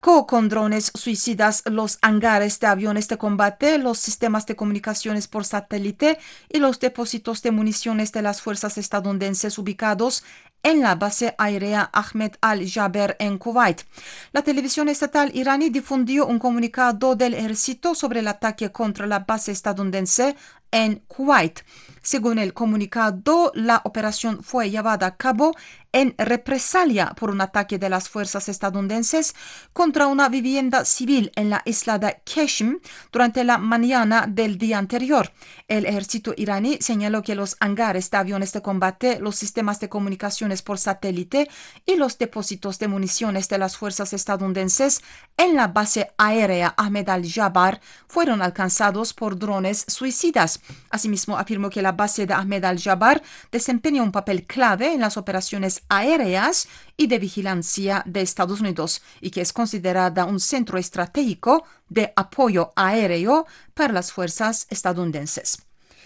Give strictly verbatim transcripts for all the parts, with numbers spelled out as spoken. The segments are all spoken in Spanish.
con drones suicidas los hangares de aviones de combate, los sistemas de comunicaciones por satélite y los depósitos de municiones de las fuerzas estadounidenses ubicados en la base aérea Ahmed al-Jaber en Kuwait. La televisión estatal iraní difundió un comunicado del ejército sobre el ataque contra la base estadounidense en Kuwait. Según el comunicado, la operación fue llevada a cabo en represalia por un ataque de las fuerzas estadounidenses contra una vivienda civil en la isla de Qeshm durante la mañana del día anterior. El ejército iraní señaló que los hangares de aviones de combate, los sistemas de comunicaciones por satélite y los depósitos de municiones de las fuerzas estadounidenses en la base aérea Ahmed al-Jaber fueron alcanzados por drones suicidas. Asimismo, afirmó que la base de Ahmed al-Jaber desempeña un papel clave en las operaciones aéreas y de vigilancia de Estados Unidos y que es considerada un centro estratégico de apoyo aéreo para las fuerzas estadounidenses.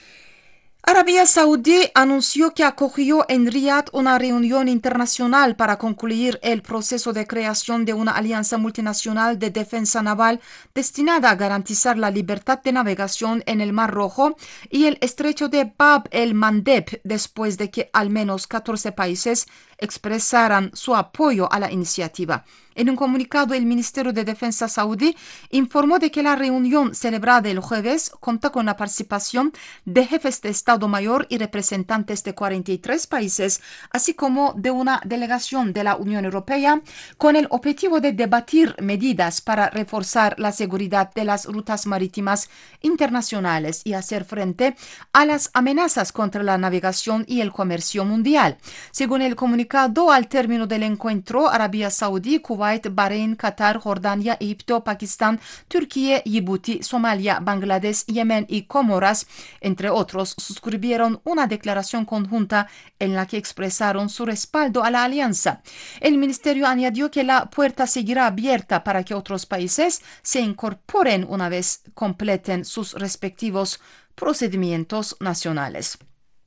Arabia Saudí anunció que acogió en Riad una reunión internacional para concluir el proceso de creación de una alianza multinacional de defensa naval destinada a garantizar la libertad de navegación en el Mar Rojo y el estrecho de Bab el-Mandeb, después de que al menos catorce países expresaran su apoyo a la iniciativa. En un comunicado, el Ministerio de Defensa saudí informó de que la reunión celebrada el jueves contó con la participación de jefes de Estado Mayor y representantes de cuarenta y tres países, así como de una delegación de la Unión Europea, con el objetivo de debatir medidas para reforzar la seguridad de las rutas marítimas internacionales y hacer frente a las amenazas contra la navegación y el comercio mundial. Según el comunicado, al término del encuentro, Arabia Saudí, Kuwait, Bahrein, Qatar, Jordania, Egipto, Pakistán, Turquía, Djibouti, Somalia, Bangladesh, Yemen y Comoras, entre otros, suscribieron una declaración conjunta en la que expresaron su respaldo a la alianza. El ministerio añadió que la puerta seguirá abierta para que otros países se incorporen una vez completen sus respectivos procedimientos nacionales.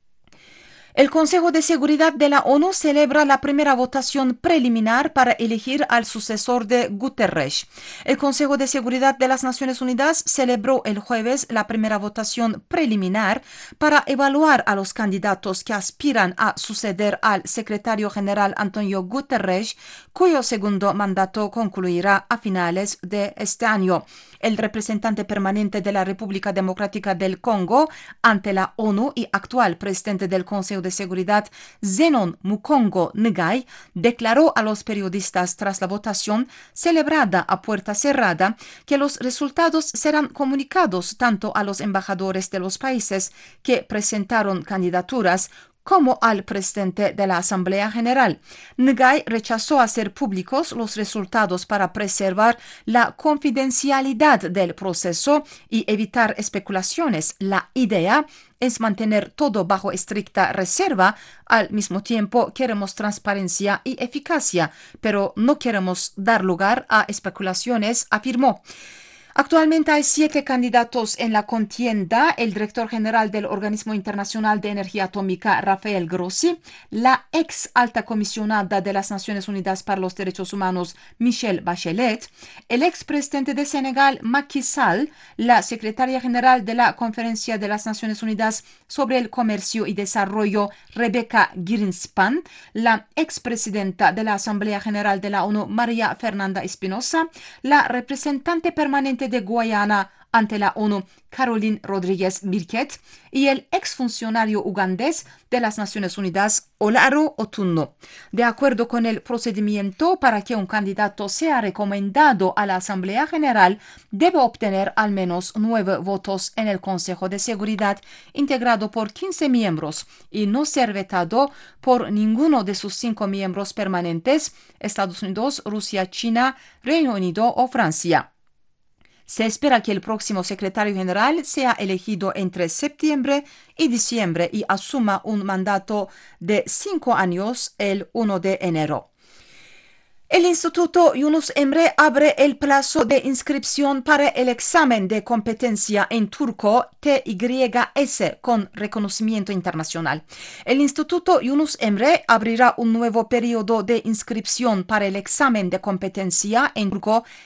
El Consejo de Seguridad de la ONU celebra la primera votación preliminar para elegir al sucesor de Guterres. El Consejo de Seguridad de las Naciones Unidas celebró el jueves la primera votación preliminar para evaluar a los candidatos que aspiran a suceder al secretario general Antonio Guterres, cuyo segundo mandato concluirá a finales de este año. El representante permanente de la República Democrática del Congo ante la ONU y actual presidente del Consejo de Seguridad, Zenon Mukongo Ngai, declaró a los periodistas tras la votación celebrada a puerta cerrada que los resultados serán comunicados tanto a los embajadores de los países que presentaron candidaturas como al presidente de la Asamblea General. Ngai rechazó hacer públicos los resultados para preservar la confidencialidad del proceso y evitar especulaciones. La idea es mantener todo bajo estricta reserva. Al mismo tiempo, queremos transparencia y eficacia, pero no queremos dar lugar a especulaciones, afirmó. Actualmente hay siete candidatos en la contienda: el director general del Organismo Internacional de Energía Atómica, Rafael Grossi, la ex alta comisionada de las Naciones Unidas para los Derechos Humanos, Michelle Bachelet, el ex presidente de Senegal, Macky Sall, la secretaria general de la Conferencia de las Naciones Unidas sobre el Comercio y Desarrollo, Rebecca Greenspan, la ex presidenta de la Asamblea General de la ONU, María Fernanda Espinosa, la representante permanente de Guayana ante la ONU, Caroline Rodríguez Birket, y el exfuncionario ugandés de las Naciones Unidas, Olaro Otunno. De acuerdo con el procedimiento, para que un candidato sea recomendado a la Asamblea General, debe obtener al menos nueve votos en el Consejo de Seguridad, integrado por quince miembros, y no ser vetado por ninguno de sus cinco miembros permanentes, Estados Unidos, Rusia, China, Reino Unido o Francia. Se espera que el próximo secretario general sea elegido entre septiembre y diciembre y asuma un mandato de cinco años el primero de enero. El Instituto Yunus Emre abre el plazo de inscripción para el examen de competencia en turco T Y S con reconocimiento internacional. El Instituto Yunus Emre abrirá un nuevo periodo de inscripción para el examen de competencia en turco